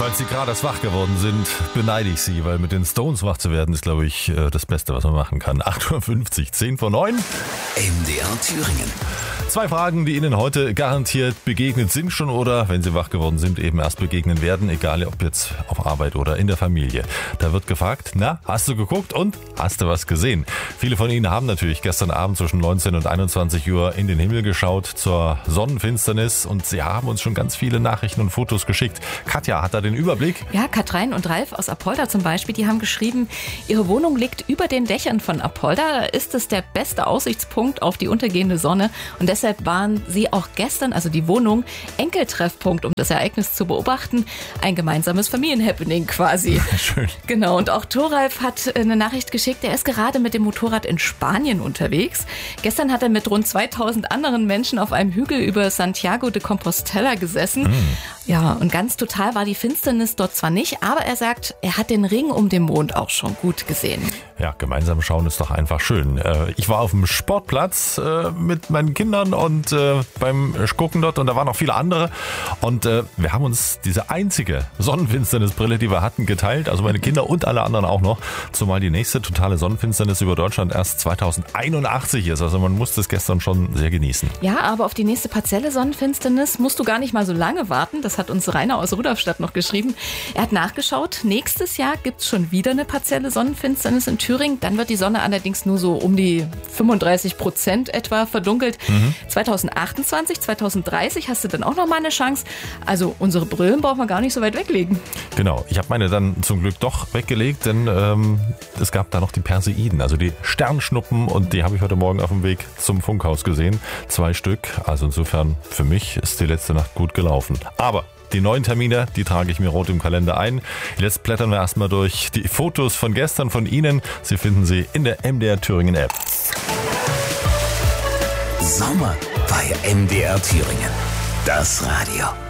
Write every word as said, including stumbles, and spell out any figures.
Als Sie gerade erst wach geworden sind, beneide ich Sie, weil mit den Stones wach zu werden, ist, glaube ich, das Beste, was man machen kann. acht Uhr fünfzig, zehn vor neun. M D R Thüringen. Zwei Fragen, die Ihnen heute garantiert begegnet sind schon oder, wenn Sie wach geworden sind, eben erst begegnen werden, egal ob jetzt auf Arbeit oder in der Familie. Da wird gefragt, na, hast du geguckt und hast du was gesehen? Viele von Ihnen haben natürlich gestern Abend zwischen neunzehn und einundzwanzig Uhr in den Himmel geschaut zur Sonnenfinsternis und Sie haben uns schon ganz viele Nachrichten und Fotos geschickt. Katja hat da den Überblick. Ja, Katrein und Ralf aus Apolda zum Beispiel, die haben geschrieben, ihre Wohnung liegt über den Dächern von Apolda. Da ist es der beste Aussichtspunkt auf die untergehende Sonne und deshalb waren sie auch gestern, also die Wohnung, Enkeltreffpunkt, um das Ereignis zu beobachten. Ein gemeinsames Familienhappening quasi. Schön. Genau, und auch Thoralf hat eine Nachricht geschickt, er ist gerade mit dem Motorrad in Spanien unterwegs. Gestern hat er mit rund zweitausend anderen Menschen auf einem Hügel über Santiago de Compostela gesessen. Mm. Ja, und ganz total war die Finsternis dort zwar nicht, aber er sagt, er hat den Ring um den Mond auch schon gut gesehen. Ja, gemeinsam schauen ist doch einfach schön. Ich war auf dem Sportplatz mit meinen Kindern und beim Gucken dort und da waren noch viele andere und wir haben uns diese einzige Sonnenfinsternisbrille, die wir hatten, geteilt, also meine Kinder und alle anderen auch noch, zumal die nächste totale Sonnenfinsternis über Deutschland erst zweitausendeinundachtzig ist, also man muss das gestern schon sehr genießen. Ja, aber auf die nächste partielle Sonnenfinsternis musst du gar nicht mal so lange warten, das hat uns Rainer aus Rudolfstadt noch geschrieben. Er hat nachgeschaut, nächstes Jahr gibt es schon wieder eine partielle Sonnenfinsternis in Thüringen, dann wird die Sonne allerdings nur so um die fünfunddreißig Prozent etwa verdunkelt. Mhm. zweitausendachtundzwanzig, zweitausenddreißig hast du dann auch noch mal eine Chance. Also unsere Brillen brauchen wir gar nicht so weit weglegen. Genau, ich habe meine dann zum Glück doch weggelegt, denn ähm, es gab da noch die Perseiden, also die Sternschnuppen und die habe ich heute Morgen auf dem Weg zum Funkhaus gesehen. Zwei Stück, also insofern für mich ist die letzte Nacht gut gelaufen. Aber die neuen Termine, die trage ich mir rot im Kalender ein. Jetzt blättern wir erstmal durch die Fotos von gestern von Ihnen. Sie finden sie in der M D R Thüringen App. Sommer bei M D R Thüringen. Das Radio.